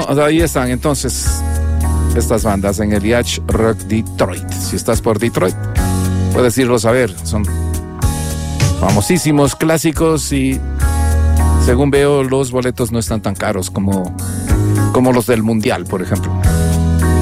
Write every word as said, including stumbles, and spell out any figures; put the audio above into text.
ahí están entonces estas bandas en el Yacht Rock Detroit. Si estás por Detroit, puedes irlos a ver. Son famosísimos, clásicos y según veo los boletos no están tan caros como, como los del Mundial, por ejemplo.